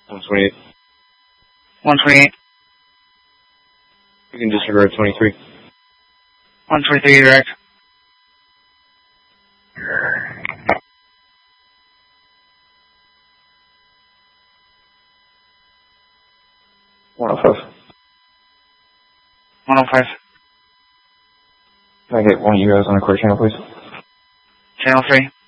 128. 128. You can disregard 23. 123 direct. $105. 105. Can I get one of you guys on the clear channel, please? Channel 3.